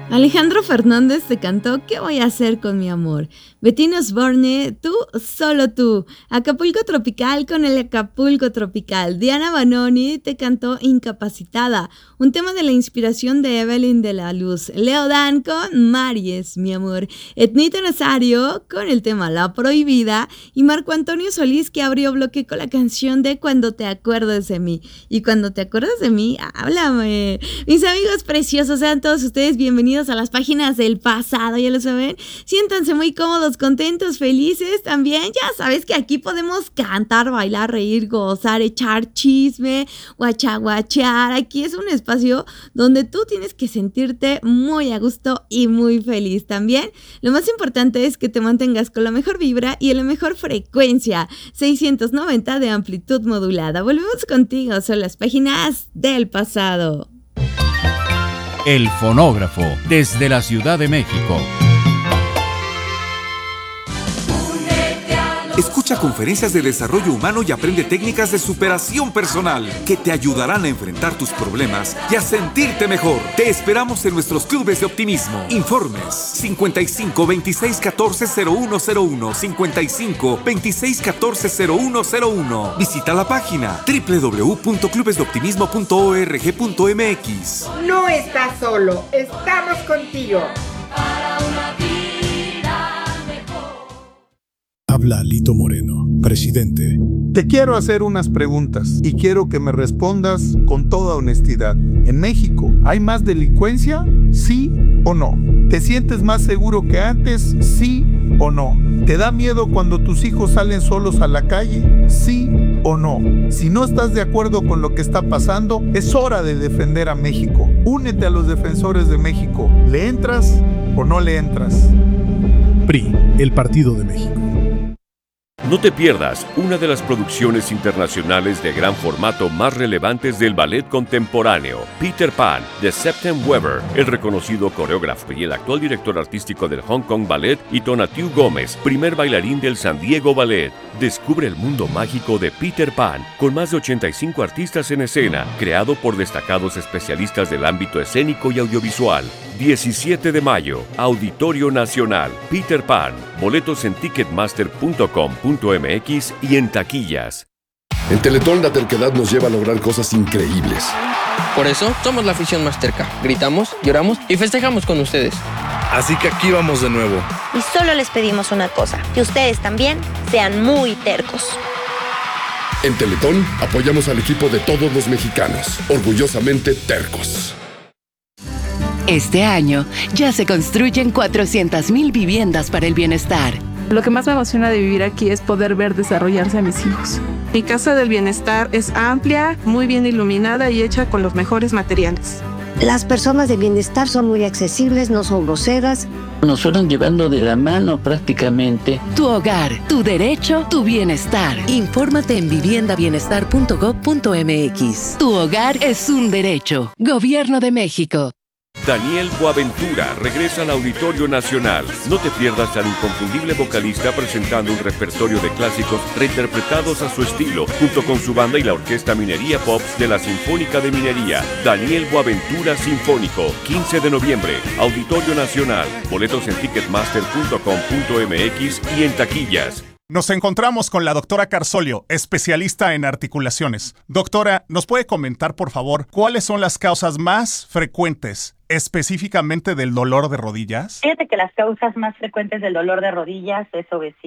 Alejandro Fernández te cantó ¿Qué voy a hacer con mi amor? Bettino Osborne, Tú, solo tú. Acapulco Tropical con el Acapulco Tropical. Diana Banoni te cantó Incapacitada, un tema de la inspiración de Evelyn de la Luz. Leo Dan con Maries, mi amor. Etnito Nazario con el tema La Prohibida. Y Marco Antonio Solís, que abrió bloque con la canción de Cuando te acuerdes de mí. Y cuando te acuerdas de mí, háblame. Mis amigos preciosos, sean todos ustedes bienvenidos a las páginas del pasado, ya lo saben. Siéntanse muy cómodos, contentos, felices. También ya sabes que aquí podemos cantar, bailar, reír, gozar, echar chisme, guachaguachear. Aquí es un espacio donde tú tienes que sentirte muy a gusto y muy feliz. También lo más importante es que te mantengas con la mejor vibra y en la mejor frecuencia, 690 de amplitud modulada. Volvemos contigo, son las páginas del pasado. El fonógrafo, desde la Ciudad de México. Escucha conferencias de desarrollo humano y aprende técnicas de superación personal que te ayudarán a enfrentar tus problemas y a sentirte mejor. Te esperamos en nuestros clubes de optimismo. Informes 55 26 14 0101 55 26 14 0101. Visita la página www.clubesdeoptimismo.org.mx. No estás solo, estamos contigo. Habla Lito Moreno, presidente. Te quiero hacer unas preguntas y quiero que me respondas con toda honestidad. ¿En México hay más delincuencia? ¿Sí o no? ¿Te sientes más seguro que antes? ¿Sí o no? ¿Te da miedo cuando tus hijos salen solos a la calle? ¿Sí o no? Si no estás de acuerdo con lo que está pasando, es hora de defender a México. Únete a los defensores de México. ¿Le entras o no le entras? PRI, el Partido de México. No te pierdas una de las producciones internacionales de gran formato más relevantes del ballet contemporáneo, Peter Pan, de Septem Weber, el reconocido coreógrafo y el actual director artístico del Hong Kong Ballet, y Tonatiuh Gómez, primer bailarín del San Diego Ballet. Descubre el mundo mágico de Peter Pan, con más de 85 artistas en escena, creado por destacados especialistas del ámbito escénico y audiovisual. 17 de mayo, Auditorio Nacional, Peter Pan. Boletos en ticketmaster.com.mx y en taquillas. En Teletón la terquedad nos lleva a lograr cosas increíbles. Por eso somos la afición más terca. Gritamos, lloramos y festejamos con ustedes. Así que aquí vamos de nuevo. Y solo les pedimos una cosa, que ustedes también sean muy tercos. En Teletón apoyamos al equipo de todos los mexicanos, orgullosamente tercos. Este año ya se construyen 400,000 viviendas para el bienestar. Lo que más me emociona de vivir aquí es poder ver desarrollarse a mis hijos. Mi casa del bienestar es amplia, muy bien iluminada y hecha con los mejores materiales. Las personas de bienestar son muy accesibles, no son groseras. Nos fueron llevando de la mano prácticamente. Tu hogar, tu derecho, tu bienestar. Infórmate en viviendabienestar.gov.mx. Tu hogar es un derecho. Gobierno de México. Daniel Boaventura regresa al Auditorio Nacional. No te pierdas al inconfundible vocalista presentando un repertorio de clásicos reinterpretados a su estilo, junto con su banda y la Orquesta Minería Pops de la Sinfónica de Minería. Daniel Boaventura Sinfónico, 15 de noviembre, Auditorio Nacional. Boletos en ticketmaster.com.mx y en taquillas. Nos encontramos con la doctora Carsolio, especialista en articulaciones. Doctora, ¿nos puede comentar, por favor, cuáles son las causas más frecuentes específicamente del dolor de rodillas? Fíjate que las causas más frecuentes del dolor de rodillas es obesidad.